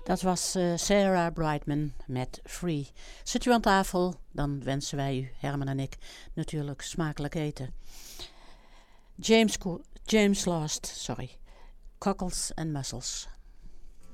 Dat was Sarah Brightman met Free. Zit u aan tafel, dan wensen wij u, Herman en ik, natuurlijk smakelijk eten. James Last, Cockles and Mussels.